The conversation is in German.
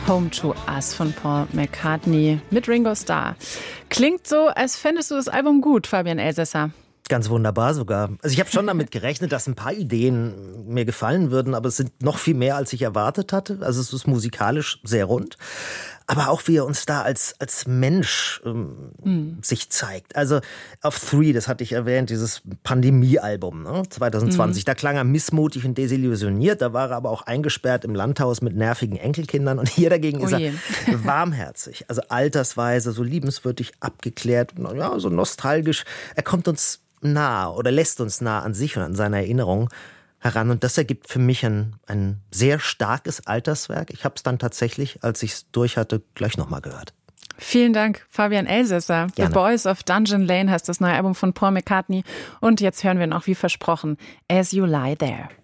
Home to Us von Paul McCartney mit Ringo Starr. Klingt so, als fändest du das Album gut, Fabian Elsässer. Ganz wunderbar sogar. Also ich habe schon damit gerechnet, dass ein paar Ideen mir gefallen würden, aber es sind noch viel mehr, als ich erwartet hatte. Also es ist musikalisch sehr rund, aber auch wie er uns da als Mensch sich zeigt. Also auf Three, das hatte ich erwähnt, dieses Pandemie-Album, ne, 2020, da klang er missmutig und desillusioniert, da war er aber auch eingesperrt im Landhaus mit nervigen Enkelkindern und hier dagegen ist er warmherzig, also altersweise, so liebenswürdig abgeklärt, ja, so nostalgisch. Er kommt uns nah oder lässt uns nah an sich und an seine Erinnerungen heran. Und das ergibt für mich ein sehr starkes Alterswerk. Ich habe es dann tatsächlich, als ich es durch hatte, gleich nochmal gehört. Vielen Dank, Fabian Elsässer. The Boys of Dungeon Lane heißt das neue Album von Paul McCartney. Und jetzt hören wir noch, wie versprochen, As You Lie There.